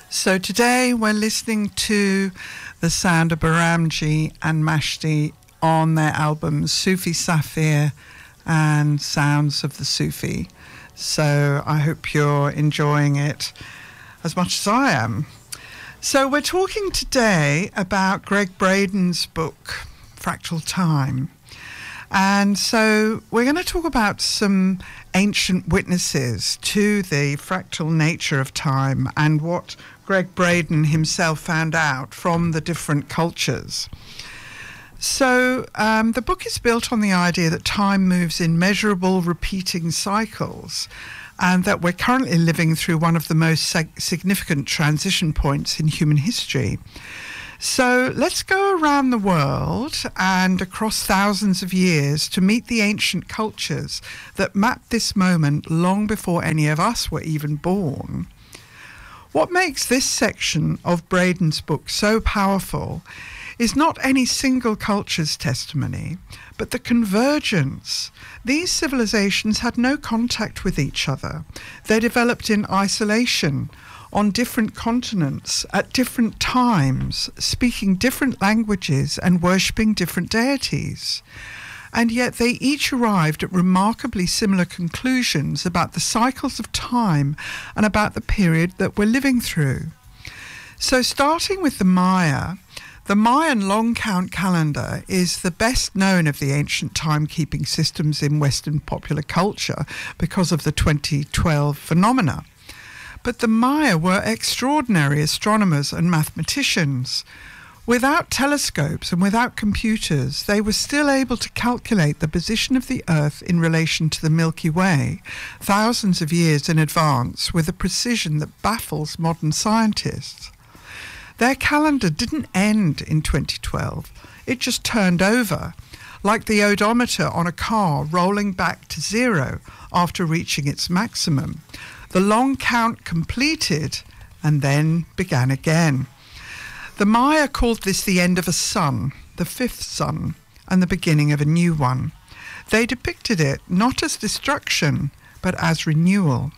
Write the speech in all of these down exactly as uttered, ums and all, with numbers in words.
So today we're listening to the sound of Baramji and Mashti on their albums Sufi Safir and Sounds of the Sufi. So I hope you're enjoying it as much as I am. So we're talking today about Gregg Braden's book, Fractal Time. And so we're going to talk about some ancient witnesses to the fractal nature of time and what Gregg Braden himself found out from the different cultures. So um, the book is built on the idea that time moves in measurable, repeating cycles, and that we're currently living through one of the most significant transition points in human history. So let's go around the world and across thousands of years to meet the ancient cultures that mapped this moment long before any of us were even born. What makes this section of Braden's book so powerful is not any single culture's testimony, but the convergence. These civilizations had no contact with each other. They developed in isolation, on different continents, at different times, speaking different languages and worshipping different deities. And yet they each arrived at remarkably similar conclusions about the cycles of time and about the period that we're living through. So starting with the Maya, the Mayan long count calendar is the best known of the ancient timekeeping systems in Western popular culture because of the twenty twelve phenomena. But the Maya were extraordinary astronomers and mathematicians. Without telescopes and without computers, they were still able to calculate the position of the Earth in relation to the Milky Way thousands of years in advance with a precision that baffles modern scientists. Their calendar didn't end in twenty twelve, it just turned over, like the odometer on a car rolling back to zero after reaching its maximum. The long count completed and then began again. The Maya called this the end of a sun, the fifth sun, and the beginning of a new one. They depicted it not as destruction, but as renewal.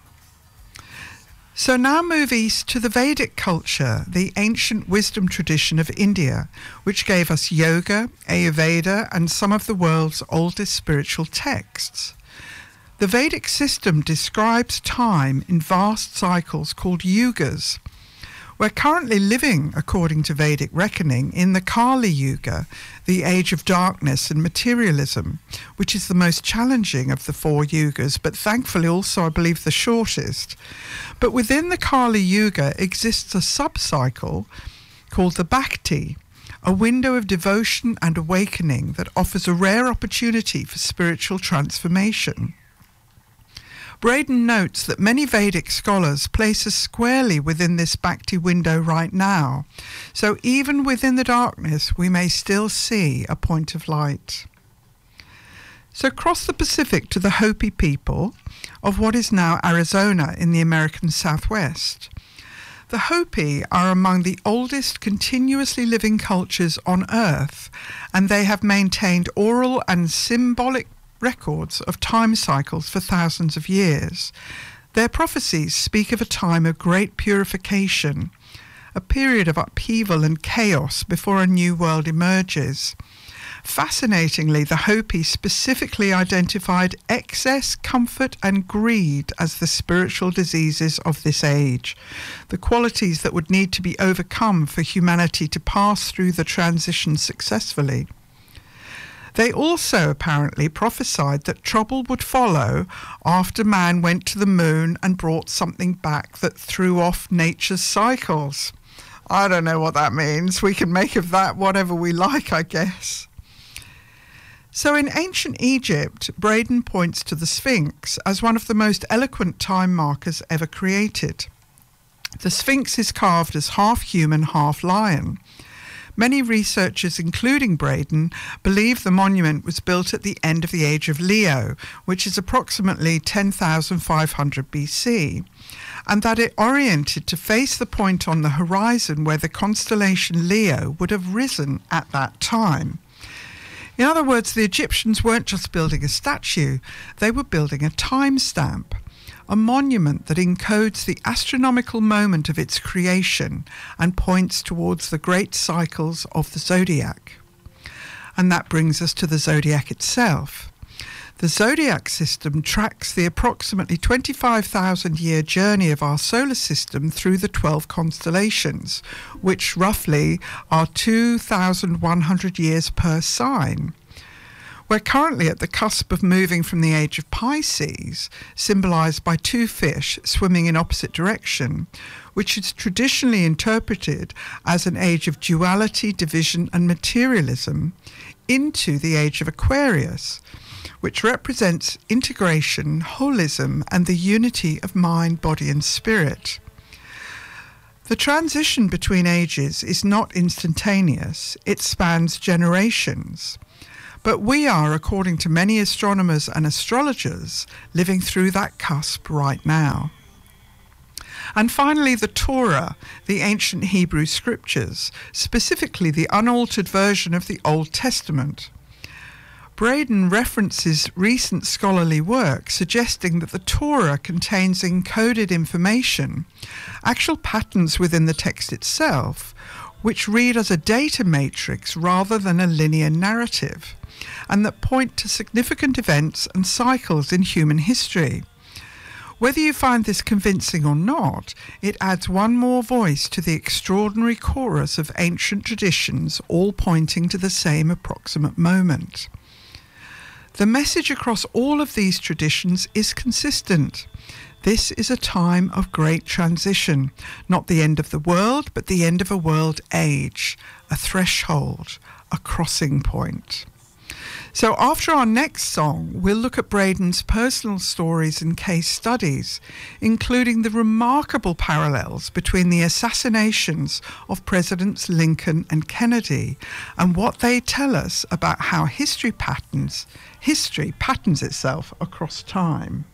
So now move east to the Vedic culture, the ancient wisdom tradition of India, which gave us yoga, Ayurveda, and some of the world's oldest spiritual texts. The Vedic system describes time in vast cycles called yugas. We're currently living, according to Vedic reckoning, in the Kali Yuga, the age of darkness and materialism, which is the most challenging of the four yugas, but thankfully also, I believe, the shortest. But within the Kali Yuga exists a sub-cycle called the Bhakti, a window of devotion and awakening that offers a rare opportunity for spiritual transformation. Braden notes that many Vedic scholars place us squarely within this Bhakti window right now, so even within the darkness we may still see a point of light. So cross the Pacific to the Hopi people of what is now Arizona in the American Southwest. The Hopi are among the oldest continuously living cultures on Earth, and they have maintained oral and symbolic records of time cycles for thousands of years. Their prophecies speak of a time of great purification, a period of upheaval and chaos before a new world emerges. Fascinatingly, the Hopi specifically identified excess, comfort, and greed as the spiritual diseases of this age, the qualities that would need to be overcome for humanity to pass through the transition successfully. They also apparently prophesied that trouble would follow after man went to the moon and brought something back that threw off nature's cycles. I don't know what that means. We can make of that whatever we like, I guess. So in ancient Egypt, Braden points to the Sphinx as one of the most eloquent time markers ever created. The Sphinx is carved as half human, half lion. Many researchers, including Braden, believe the monument was built at the end of the age of Leo, which is approximately ten thousand five hundred B C, and that it oriented to face the point on the horizon where the constellation Leo would have risen at that time. In other words, the Egyptians weren't just building a statue, they were building a timestamp, a monument that encodes the astronomical moment of its creation and points towards the great cycles of the zodiac. And that brings us to the zodiac itself. The zodiac system tracks the approximately twenty-five thousand year journey of our solar system through the twelve constellations, which roughly are two thousand one hundred years per sign. We're currently at the cusp of moving from the age of Pisces, symbolised by two fish swimming in opposite direction, which is traditionally interpreted as an age of duality, division and materialism, into the age of Aquarius, which represents integration, holism and the unity of mind, body and spirit. The transition between ages is not instantaneous, it spans generations. But we are, according to many astronomers and astrologers, living through that cusp right now. And finally, the Torah, the ancient Hebrew scriptures, specifically the unaltered version of the Old Testament. Braden references recent scholarly work suggesting that the Torah contains encoded information, actual patterns within the text itself, which read as a data matrix rather than a linear narrative, and that point to significant events and cycles in human history. Whether you find this convincing or not, it adds one more voice to the extraordinary chorus of ancient traditions, all pointing to the same approximate moment. The message across all of these traditions is consistent. This is a time of great transition, not the end of the world, but the end of a world age, a threshold, a crossing point. So after our next song, we'll look at Braden's personal stories and case studies, including the remarkable parallels between the assassinations of Presidents Lincoln and Kennedy and what they tell us about how history patterns, history patterns itself across time.